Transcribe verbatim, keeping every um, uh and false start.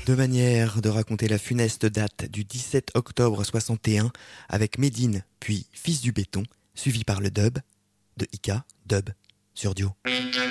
Deux manières de raconter la funeste date du dix-sept octobre soixante et un avec Médine puis Fils du béton, suivi par le dub de Ika, dub sur Dio.